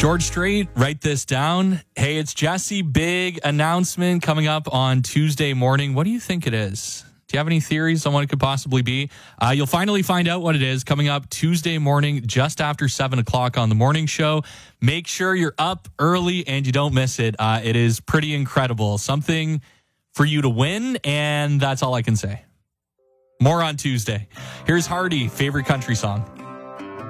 George Strait, write this down. Hey, it's Jesse. Big announcement coming up on Tuesday morning. What do you think it is? Do you have any theories on what it could possibly be? You'll finally find out what it is coming up Tuesday morning, just after 7 o'clock on the morning show. Make sure you're up early and you don't miss it. It is pretty incredible. Something for you to win, and that's all I can say. More on Tuesday. Here's Hardy, favorite country song.